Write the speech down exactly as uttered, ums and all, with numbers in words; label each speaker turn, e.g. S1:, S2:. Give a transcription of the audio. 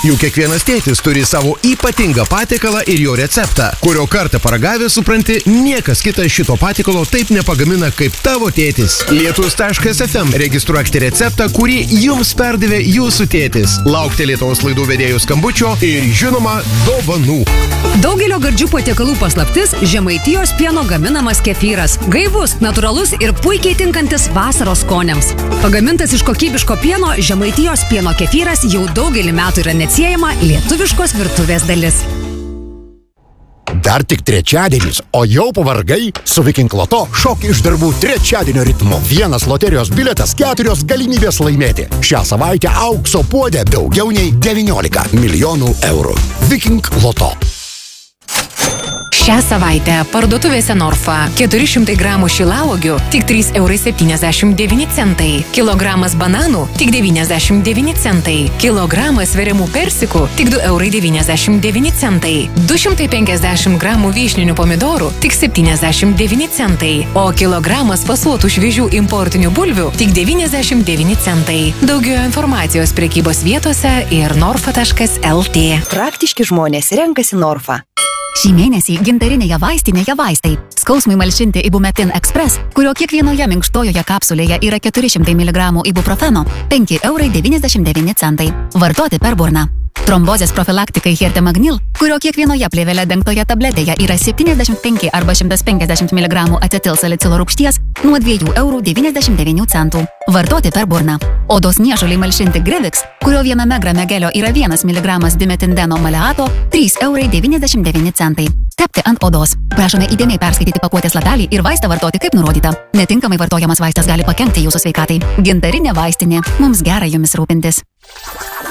S1: Juk kiekvienas tėtis turi savo ypatingą patiekalą ir jo receptą, kurio kartą paragavęs supranti, niekas kitas šito patiekalo taip nepagamina kaip tavo tėtis. Lietus taškas ef em registruokite receptą, kurį jums perdavė jūsų tėtis. Laukite Lietuvos laidų vedėjų skambučio ir, žinoma, dovanų.
S2: Daugelio gardžių patiekalų paslaptis – Žemaitijos pieno gaminamas kefyras. Gaivus, natūralus ir puikiai tinkantis vasaros skoniams. Pagamintas iš kokybiško pieno, Žemaitijos pieno kefyras jau daugelį metų yra neatsiejama lietuviškos virtuvės dalis.
S3: Dar tik trečiadienis, o jau pavargai? Su Viking Loto šok iš darbų trečiadienio ritmu. Vienas loterijos bilietas, keturios galimybės laimėti. Šią savaitę aukso puodė daugiau nei devyniolika milijonų eurų. Viking Loto.
S4: Šią savaitę parduotuvėse Norfa keturi šimtai gramų šilauogių tik trys eurai septyniasdešimt devyni centai, kilogramas bananų tik devyniasdešimt devyni centai, kilogramas sveriamų persikų tik du eurai devyniasdešimt devyni centai, du šimtai penkiasdešimt gramų vyšninių pomidorų tik septyniasdešimt devyni centai, o kilogramas fasuotų šviežių importinių bulvių tik devyniasdešimt devyni centai. Daugiau informacijos prekybos vietose ir norfa taškas lt.
S5: Praktiški žmonės renkasi Norfa.
S6: Šį mėnesį gintarinėje vaistinėje vaistai. Skausmui malšinti Ibumetin Express, kurio kiekvienoje minkštojoje kapsulėje yra keturi šimtai miligramų ibuprofeno, penki eurai devyniasdešimt devyni centai. Vartoti per burną. Trombozės profilaktikai Hertemagnil, kurio kiekvienoje plėvele dengtoje tabletėje yra septyniasdešimt penki arba šimtas penkiasdešimt miligramų acetilsalicilo rūgšties nuo dviejų eurų devyniasdešimt devynių centų. Vartoti per burną. Odos niežuliai malšinti Grevix, kurio viename grame gelio yra vienas miligramas dimetindeno maleato, trys eurai devyniasdešimt devyni centai. Tepti ant odos. Prašome įdėmiai perskaityti pakuotės lapelį ir vaistą vartoti kaip nurodyta. Netinkamai vartojamas vaistas gali pakenkti jūsų sveikatai. Gintarinė vaistinė. Mums gera jumis rūpintis.